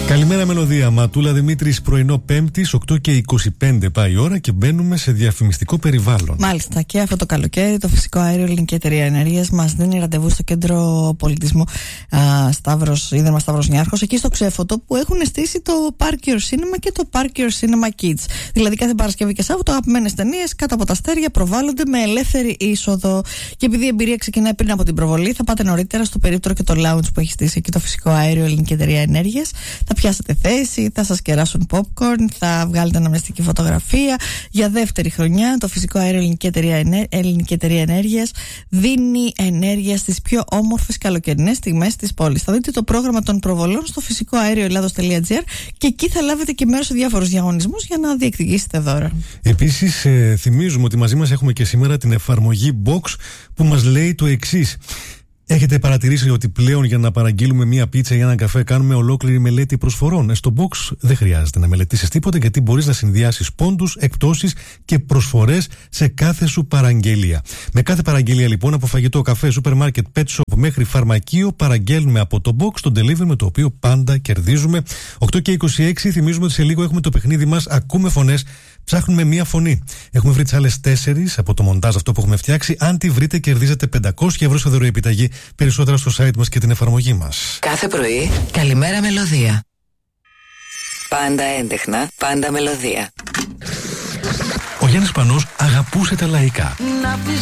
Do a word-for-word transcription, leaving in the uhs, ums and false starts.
Καλημέρα Μελωδία, Ματούλα Δημήτρης, πρωινό Πέμπτης, οκτώ και είκοσι πέντε πάει η ώρα και μπαίνουμε σε διαφημιστικό περιβάλλον. Μάλιστα, και αυτό το καλοκαίρι το Φυσικό Αέριο Ελληνική Εταιρεία Ενέργειας μας δίνει ραντεβού στο Κέντρο Πολιτισμού α, Σταύρος, Ίδρυμα Σταύρος Νιάρχος, εκεί στο Ξέφωτο, που έχουν στήσει το Park Your Cinema και το Park Your Cinema Kids. Δηλαδή κάθε Παρασκευή και Σάββατο αγαπημένες ταινίες κάτω από τα αστέρια προβάλλονται με ελεύθερη είσοδο. Και επειδή η εμπειρία ξεκινάει πριν από την προβολή, θα πάτε νωρίτερα στο περίπτωρο και το lounge που έχει στήσει εκεί το Φυσικό Αέριο Ελληνική Εταιρεία Ενέργειας. Θα πιάσετε θέση, θα σας κεράσουν popcorn, θα βγάλετε αναμνηστική φωτογραφία. Για δεύτερη χρονιά το Φυσικό Αέριο Ελληνική Εταιρεία, Ενέ... Ελληνική Εταιρεία Ενέργειας δίνει ενέργεια στις πιο όμορφες καλοκαιρινές στιγμές της πόλης. Θα δείτε το πρόγραμμα των προβολών στο φυσικό αέριο ελλάδος τελεία τζι άρ και εκεί θα λάβετε και μέρος σε διάφορους διαγωνισμούς για να διεκδικήσετε δώρα. Επίσης, ε, θυμίζουμε ότι μαζί μας έχουμε και σήμερα την εφαρμογή Box που μας λέει το εξής. Έχετε παρατηρήσει ότι πλέον για να παραγγείλουμε μία πίτσα ή έναν καφέ κάνουμε ολόκληρη μελέτη προσφορών? Στο Box δεν χρειάζεται να μελετήσεις τίποτα, γιατί μπορείς να συνδυάσεις πόντους, εκπτώσεις και προσφορές σε κάθε σου παραγγελία. Με κάθε παραγγελία λοιπόν, από φαγητό, καφέ, σούπερ μάρκετ, pet shop μέχρι φαρμακείο, παραγγέλνουμε από το Box το delivery, με το οποίο πάντα κερδίζουμε. οκτώ και είκοσι έξι, θυμίζουμε ότι σε λίγο έχουμε το παιχνίδι μας Ακούμε Φωνές. Ψάχνουμε μία φωνή. Έχουμε βρει τις άλλες τέσσερις από το μοντάζ αυτό που έχουμε φτιάξει. Αν τη βρείτε, κερδίζετε πεντακόσια ευρώ σε δωροεπιταγή. Περισσότερα στο site μας και την εφαρμογή μας. Κάθε πρωί, καλημέρα Μελωδία. Πάντα έντεχνα, πάντα μελωδία. Ο Γιάννης Πανός αγαπούσε τα λαϊκά.